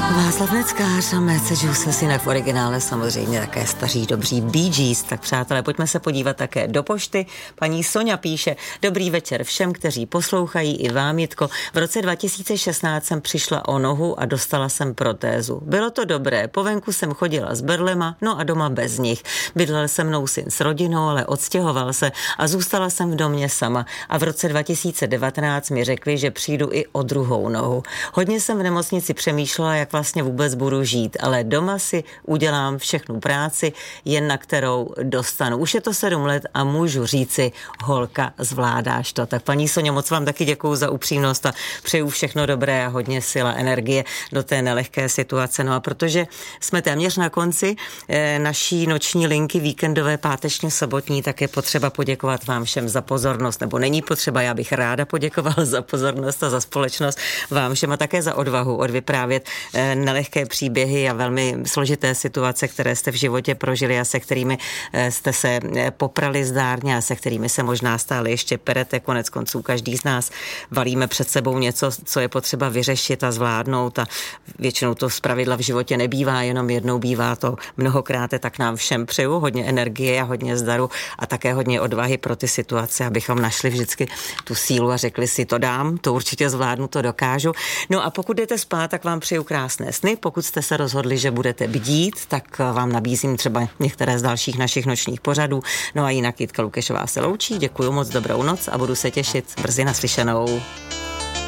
Václav Neckář a Massachusetts, jinak v originále samozřejmě také staří dobří Bee Gees. Tak přátelé, pojďme se podívat také do pošty. Paní Soňa píše: dobrý večer všem, kteří poslouchají, i vám, Jitko. V roce 2016 jsem přišla o nohu a dostala jsem protézu. Bylo to dobré, po venku jsem chodila s berlema, no a doma bez nich. Bydlel se mnou syn s rodinou, ale odstěhoval se a zůstala jsem v domě sama. A v roce 2019 mi řekli, že přijdu i o druhou nohu. Hodně jsem v nemocnici přemýšlela, jak vlastně vůbec budu žít, ale doma si udělám všechnu práci, jen na kterou dostanu. Už je to 7 let a můžu říci, holka, zvládáš to. Tak paní Soně, moc vám taky děkuju za upřímnost a přeju všechno dobré a hodně sil a energie do té nelehké situace. No a protože jsme téměř na konci naší noční linky víkendové, páteční, sobotní, tak je potřeba poděkovat vám všem za pozornost, nebo není potřeba, já bych ráda poděkovala za pozornost a za společnost vám všem a také za odvahu odvyprávět nelehké příběhy a velmi složité situace, které jste v životě prožili a se kterými jste se poprali zdárně a se kterými se možná stále ještě perete. Konec konců každý z nás valíme před sebou něco, co je potřeba vyřešit a zvládnout a většinou to zpravidla v životě nebývá, jenom jednou bývá to mnohokrát, tak nám všem přeju hodně energie a hodně zdaru a také hodně odvahy pro ty situace, abychom našli vždycky tu sílu a řekli si, to dám, to určitě zvládnu, to dokážu. No a pokud jdete spát, tak vám přeju krásné sny. Pokud jste se rozhodli, že budete bdít, tak vám nabízím třeba některé z dalších našich nočních pořadů. No a jinak Jitka Lukešová se loučí. Děkuju moc, dobrou noc a budu se těšit brzy naslyšenou.